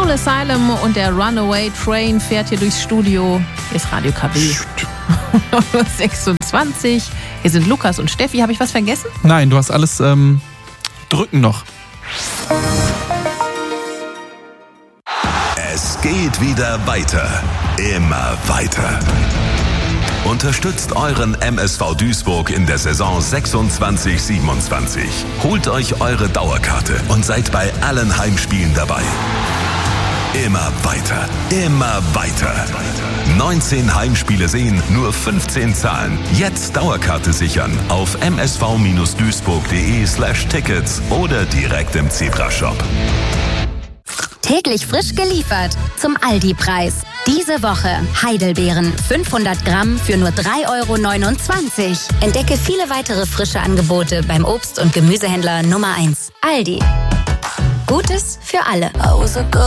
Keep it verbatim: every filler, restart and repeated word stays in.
Soul Asylum und der Runaway Train fährt hier durchs Studio. Hier ist Radio K W. sechsundzwanzig. Hier sind Lukas und Steffi. Habe ich was vergessen? Nein, du hast alles ähm, drücken noch. Es geht wieder weiter. Immer weiter. Unterstützt euren M S V Duisburg in der Saison sechsundzwanzig siebenundzwanzig. Holt euch eure Dauerkarte und seid bei allen Heimspielen dabei. Immer weiter, immer weiter. neunzehn Heimspiele sehen, nur fünfzehn zahlen. Jetzt Dauerkarte sichern auf m s v duisburg punkt d e slash tickets oder direkt im Zebra-Shop. Täglich frisch geliefert zum Aldi-Preis. Diese Woche Heidelbeeren fünfhundert Gramm für nur drei Euro neunundzwanzig. Entdecke viele weitere frische Angebote beim Obst- und Gemüsehändler Nummer eins. Aldi. Gutes für alle.